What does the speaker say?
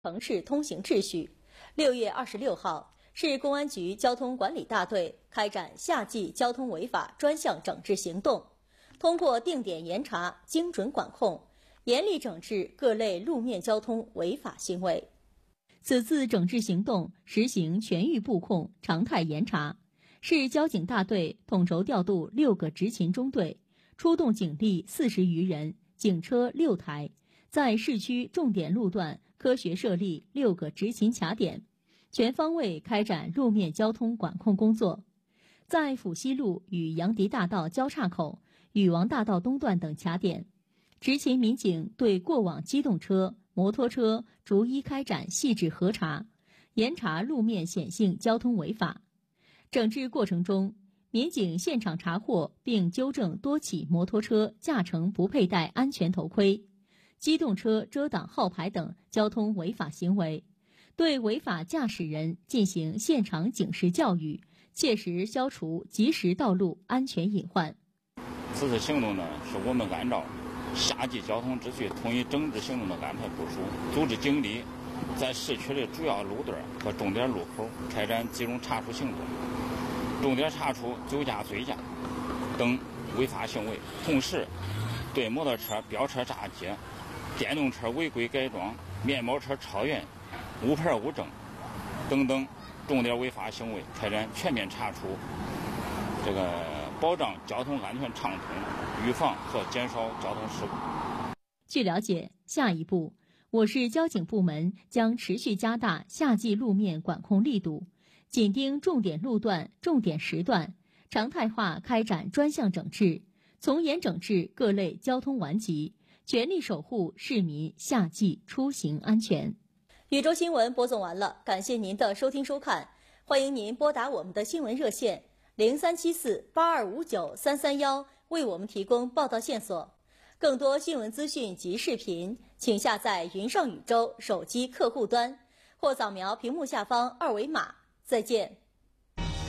城市通行秩序。6月26号，市公安局交通管理大队开展夏季交通违法专项整治行动，通过定点严查、精准管控，严厉整治各类路面交通违法行为。此次整治行动实行全域布控、常态严查，市交警大队统筹调度6个执勤中队，出动警力40余人，警车6台，在市区重点路段科学设立6个执勤卡点，全方位开展路面交通管控工作。在府西路与杨迪大道交叉口、禹王大道东段等卡点，执勤民警对过往机动车、摩托车逐一开展细致核查，严查路面显性交通违法。整治过程中，民警现场查获并纠正多起摩托车驾乘不佩戴安全头盔、机动车遮挡号牌等交通违法行为，对违法驾驶人进行现场警示教育，切实消除即时道路安全隐患。 此次行动是我们按照夏季交通秩序统一整治行动的安排部署，组织警力在市区的主要路段和重点路口开展集中查处行动，重点查处酒驾、醉驾等违法行为，同时对摩托车飙车炸街、电动车违规改装、面包车超员、无牌无证等等重点违法行为开展全面查处，保障交通安全畅通，预防和减少交通事故。 据了解，下一步，我市交警部门将持续加大夏季路面管控力度，紧盯重点路段、重点时段，常态化开展专项整治，从严整治各类交通顽疾，全力守护市民夏季出行安全。禹州新闻播送完了，感谢您的收听收看，欢迎您拨打我们的新闻热线03748259-331，为我们提供报道线索。更多新闻资讯及视频，请下载云上禹州手机客户端或扫描屏幕下方2维码。再见。